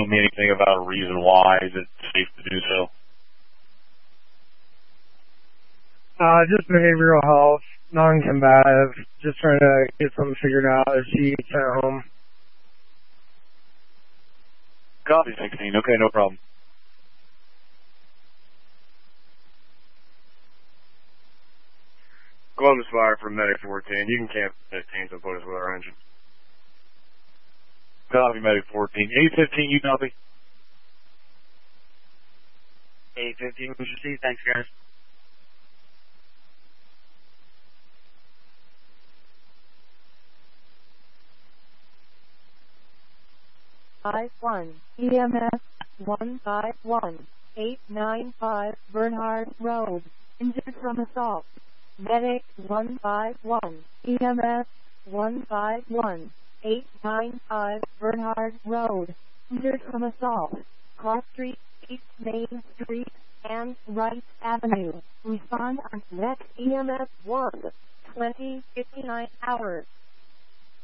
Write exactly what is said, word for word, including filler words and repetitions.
me anything about a reason why? Is it safe to do so? Uh, just behavioral health, non-combative, just trying to get something figured out if she's at home. Copy sixteen. Okay, no problem. Columbus Fire from Medic fourteen. You can camp at fifteen so put us with our engine. Copy, Medic fourteen. eight fifteen, you copy? eight fifteen, we should see. Thanks, guys. five one, E M S one five one, eight nine five Bernhard Road, injured from assault. Medic one five one, E M S one five one, eight nine five Bernhard Road, injured from assault. Cross Street, East Main Street, and Wright Avenue. Respond on next E M S one, twenty fifty-nine hours.